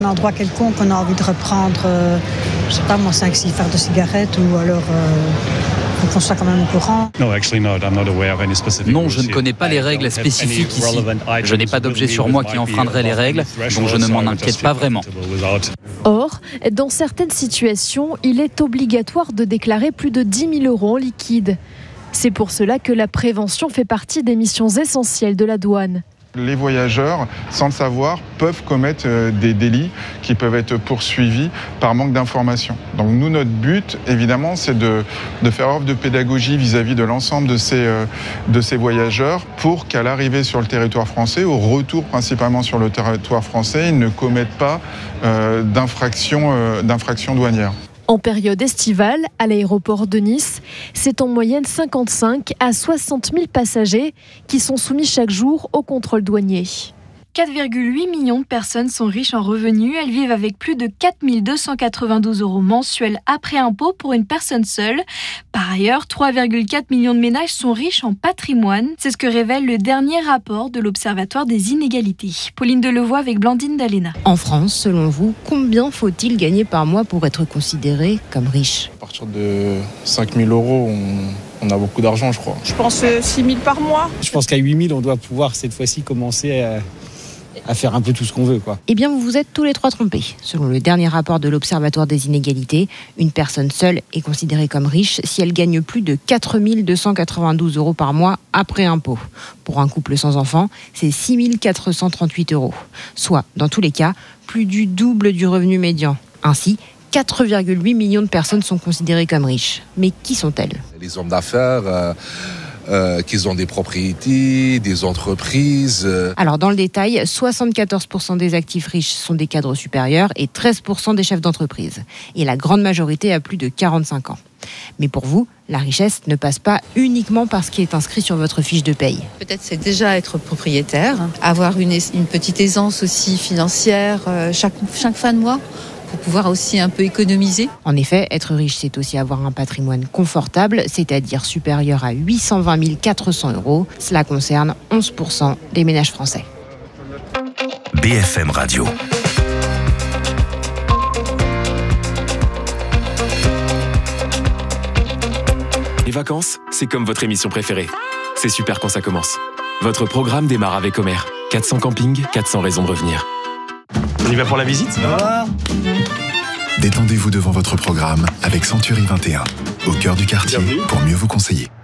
Un endroit quelconque, on a envie de reprendre, je sais pas moi, 5-6 fards de cigarettes ou alors qu'on soit quand même au courant. Non, je ne connais pas les règles spécifiques ici. Je n'ai pas d'objet sur moi qui enfreindrait les règles, donc je ne m'en inquiète pas vraiment. Or, dans certaines situations, il est obligatoire de déclarer plus de 10 000 € en liquide. C'est pour cela que la prévention fait partie des missions essentielles de la douane. Les voyageurs, sans le savoir, peuvent commettre des délits qui peuvent être poursuivis par manque d'information. Donc nous, notre but, évidemment, c'est de faire œuvre de pédagogie vis-à-vis de l'ensemble de ces voyageurs pour qu'à l'arrivée sur le territoire français, au retour principalement sur le territoire français, ils ne commettent pas d'infraction douanière. En période estivale, à l'aéroport de Nice, c'est en moyenne 55 à 60 000 passagers qui sont soumis chaque jour au contrôle douanier. 4,8 millions de personnes sont riches en revenus. Elles vivent avec plus de 4 292 € mensuels après impôt pour une personne seule. Par ailleurs, 3,4 millions de ménages sont riches en patrimoine. C'est ce que révèle le dernier rapport de l'Observatoire des inégalités. Pauline Delevoye avec Blandine Dalena. En France, selon vous, combien faut-il gagner par mois pour être considéré comme riche ? À partir de 5 000 €, on a beaucoup d'argent, je crois. Je pense 6 000 par mois. Je pense qu'à 8 000, on doit pouvoir cette fois-ci commencer à faire un peu tout ce qu'on veut, quoi. Eh bien, vous vous êtes tous les trois trompés. Selon le dernier rapport de l'Observatoire des inégalités, une personne seule est considérée comme riche si elle gagne plus de 4 292 € par mois après impôt. Pour un couple sans enfant, c'est 6 438 €. Soit, dans tous les cas, plus du double du revenu médian. Ainsi, 4,8 millions de personnes sont considérées comme riches. Mais qui sont-elles ? Les hommes d'affaires... qu'ils ont des propriétés, des entreprises. Alors dans le détail, 74% des actifs riches sont des cadres supérieurs et 13% des chefs d'entreprise. Et la grande majorité a plus de 45 ans. Mais pour vous, la richesse ne passe pas uniquement par ce qui est inscrit sur votre fiche de paye. Peut-être c'est déjà être propriétaire, avoir une petite aisance aussi financière chaque fin de mois, pour pouvoir aussi un peu économiser. En effet, être riche, c'est aussi avoir un patrimoine confortable, c'est-à-dire supérieur à 820 400 €. Cela concerne 11% des ménages français. BFM Radio. Les vacances, c'est comme votre émission préférée. C'est super quand ça commence. Votre programme démarre avec Homer. 400 campings, 400 raisons de revenir. On y va pour la visite ? Détendez-vous devant votre programme avec Century 21, au cœur du quartier, pour mieux vous conseiller.